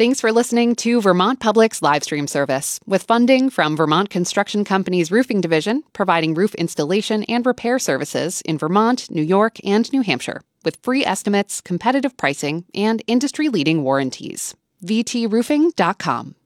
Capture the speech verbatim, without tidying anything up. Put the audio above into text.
Thanks for listening to Vermont Public's live stream service, with funding from Vermont Construction Company's Roofing Division, providing roof installation and repair services in Vermont, New York, and New Hampshire, with free estimates, competitive pricing, and industry-leading warranties. v t roofing dot com.